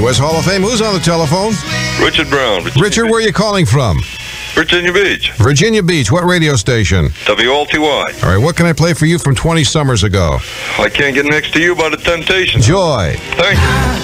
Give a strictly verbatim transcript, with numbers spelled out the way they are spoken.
West Hall of Fame. Who's on the telephone? Richard Brown. Virginia Richard, Beach. where are you calling from? Virginia Beach. Virginia Beach. What radio station? W L T Y. All right, what can I play for you from twenty summers ago? I Can't Get Next to You by The Temptations. Joy. Thank you.